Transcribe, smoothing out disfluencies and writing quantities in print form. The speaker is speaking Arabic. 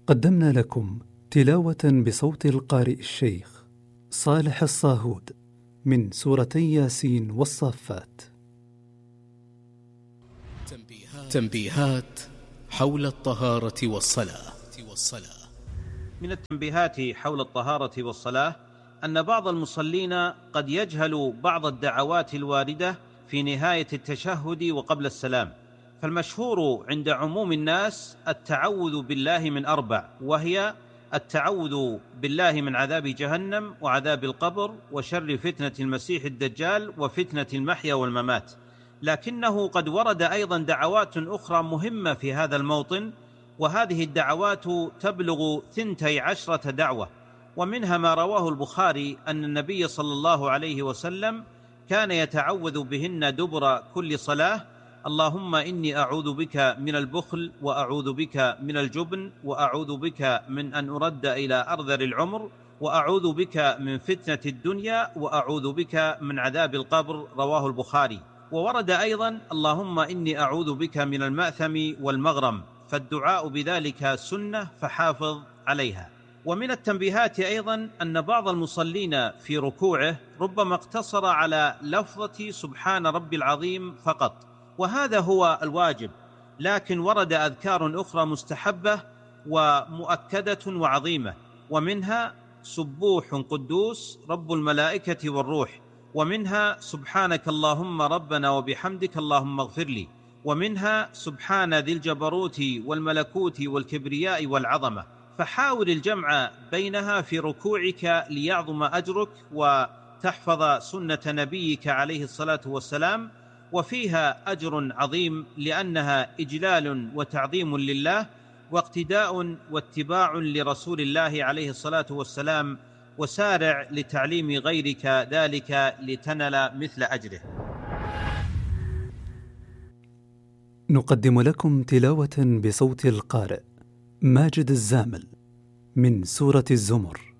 قدمنا لكم تلاوة بصوت القارئ الشيخ صالح الصاهود من سورتي ياسين والصافات. تنبيهات حول الطهارة والصلاة. من التنبيهات حول الطهارة والصلاة أن بعض المصلين قد يجهل بعض الدعوات الواردة في نهاية التشهد وقبل السلام، فالمشهور عند عموم الناس التعوذ بالله من 4، وهي التعوذ بالله من عذاب جهنم وعذاب القبر وشر فتنة المسيح الدجال وفتنة المحيا والممات. لكنه قد ورد أيضا دعوات أخرى مهمة في هذا الموطن، وهذه الدعوات تبلغ 12 دعوة، ومنها ما رواه البخاري أن النبي صلى الله عليه وسلم كان يتعوذ بهن دبر كل صلاة: اللهم إني أعوذ بك من البخل، وأعوذ بك من الجبن، وأعوذ بك من أن أرد إلى أرذل العمر، وأعوذ بك من فتنة الدنيا، وأعوذ بك من عذاب القبر. رواه البخاري. وورد أيضا: اللهم إني أعوذ بك من المأثم والمغرم، فالدعاء بذلك سنة فحافظ عليها. ومن التنبيهات أيضا أن بعض المصلين في ركوعه ربما اقتصر على لفظة سبحان ربي العظيم فقط، وهذا هو الواجب، لكن ورد أذكار أخرى مستحبة ومؤكدة وعظيمة، ومنها سبوح قدوس رب الملائكة والروح، ومنها سبحانك اللهم ربنا وبحمدك اللهم اغفر لي، ومنها سبحان ذي الجبروت والملكوت والكبرياء والعظمة. فحاول الجمع بينها في ركوعك ليعظم أجرك وتحفظ سنة نبيك عليه الصلاة والسلام، وفيها أجر عظيم لأنها إجلال وتعظيم لله واقتداء واتباع لرسول الله عليه الصلاة والسلام، وسارع لتعليم غيرك ذلك لتنل مثل أجره. نقدم لكم تلاوة بصوت القارئ ماجد الزامل من سورة الزمر.